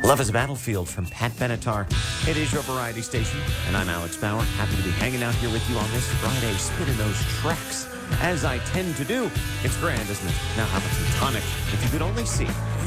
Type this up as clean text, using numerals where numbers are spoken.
Love is a Battlefield from Pat Benatar. It is your variety station, and I'm Alex Bauer. Happy to be hanging out here with you on this Friday, spinning those tracks, as I tend to do. It's grand, isn't it? Now, how about some tonic? If you could only see